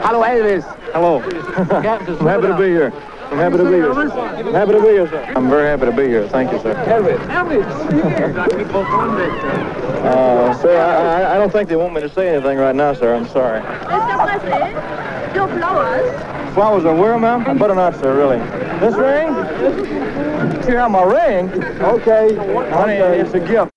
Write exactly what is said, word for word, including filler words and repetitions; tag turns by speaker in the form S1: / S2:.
S1: Hello, Elvis.
S2: Hello. I'm happy to be here. I'm happy to be here. I'm happy to be here, sir. I'm very happy to be here. Thank you, sir.
S1: Elvis. Elvis.
S2: Uh, sir, I, I, I don't think they want me to say anything right now, sir. I'm sorry.
S3: Mister Presley, your flowers.
S2: Flowers are where, ma'am? I better not, sir, really. This ring? You have my ring? Okay. Honey, it's a gift.